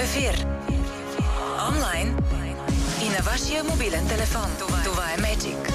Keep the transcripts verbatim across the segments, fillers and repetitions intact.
ефир. Онлайн и на вашия мобилен телефон. Това, Това е Magic.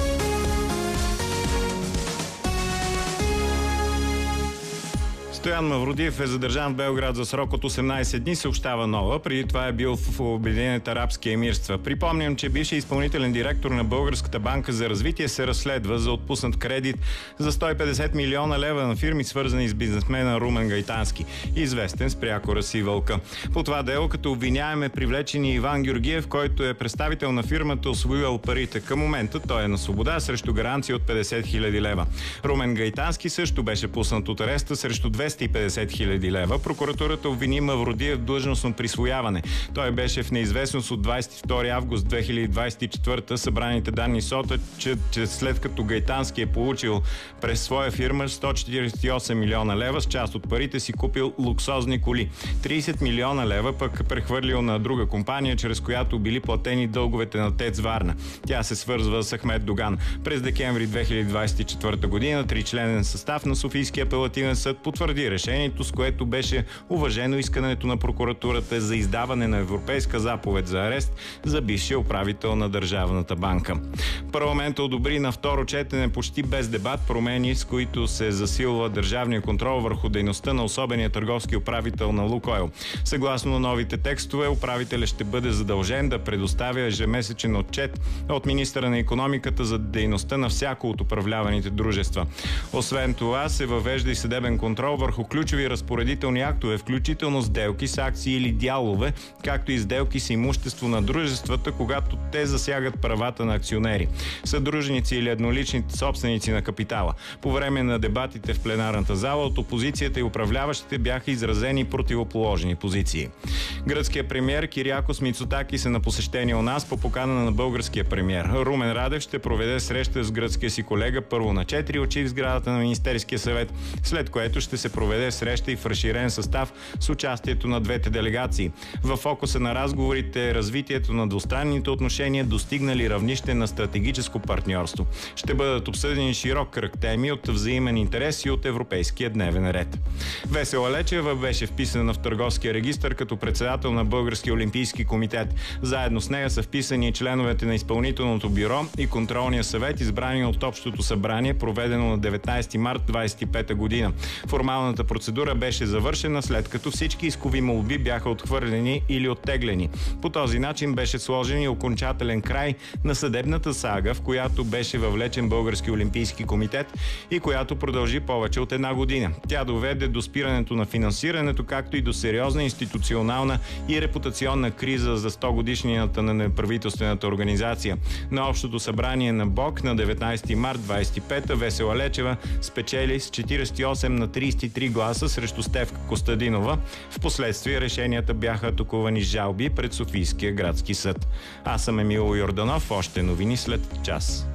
Стоян Мавродиев е задържан в Белград за срок от осемнайсет дни, съобщава Нова. Преди това е бил в Обединените арабски емирства. Припомням, че бившият изпълнителен директор на Българската банка за развитие се разследва за отпуснат кредит за сто и петдесет милиона лева на фирми, свързани с бизнесмена Румен Гайтански, известен с прякора си Вълка. По това дело, като обвиняем е привлечен и Иван Георгиев, който е представител на фирмата, усвоил парите. Към момента той е на свобода срещу гаранция от петдесет хиляди лева. Румен Гайтански също беше пуснат от ареста срещу двеста и петдесет хиляди лева. Прокуратурата обвини Мавродиев в длъжностно присвояване. Той беше в неизвестност от двайсет и втори август две хиляди двайсет и четвърта. Събраните данни сотат, че, че след като Гайтански е получил през своя фирма сто четирийсет и осем милиона лева, с част от парите си купил луксозни коли. трийсет милиона лева пък прехвърлил на друга компания, чрез която били платени дълговете на ТЕЦ Варна. Тя се свързва с Ахмед Доган. През декември две хиляди двайсет и четвърта година тричленен състав на Софийския апелативен съд потвърди решението, с което беше уважено искането на прокуратурата за издаване на европейска заповед за арест за бившия управител на Държавната банка. Парламентът одобри на второ четене почти без дебат промени, с които се засилва държавния контрол върху дейността на особения търговски управител на Лукойл. Съгласно новите текстове, управителят ще бъде задължен да предоставя ежемесечен отчет от министъра на икономиката за дейността на всяко от управляваните дружества. Освен това, се въвежда и съдебен контрол върху ключови разпоредителни актове, включително сделки с акции или дялове, както и сделки с имущество на дружествата, когато те засягат правата на акционери, съдружници или едноличните собственици на капитала. По време на дебатите в пленарната зала от опозицията и управляващите бяха изразени противоположни позиции. Гръцкият премиер Кириакос Мицотакис е на посещение у нас по покана на българския премиер. Румен Радев ще проведе среща с гръцкия си колега първо на четири очи в сградата на Министерския съвет, след което ще се проведе среща и в разширен състав с участието на двете делегации. В фокуса на разговорите е развитието на двустранните отношения, достигнали равнище на стратегическо партньорство. Ще бъдат обсъдени широк кръг теми от взаимен интерес и от европейския дневен ред. Весела Лечева беше вписана в търговския регистър като председател на Българския олимпийски комитет. Заедно с нея са вписани и членовете на изпълнителното бюро и контролния съвет, избрани от общото събрание, проведено на деветнайсети март двайсет и пета година. Формалната процедура беше завършена, след като всички искови молби бяха отхвърлени или оттеглени. По този начин беше сложен и окончателен край на съдебната сага, в която беше въвлечен Български олимпийски комитет и която продължи повече от една година. Тя доведе до спирането на финансирането, както и до сериозна институционална и репутационна криза за сто годишнината на неправителствената организация. На общото събрание на БОК на деветнайсети март двайсет и пета Весела Лечева спечели с четирийсет и осем на трийсет и три гласа срещу Стефка Костадинова. Впоследствие решенията бяха атакувани с жалби пред Софийския градски съд. Аз съм Емил Йорданов. Още новини след час.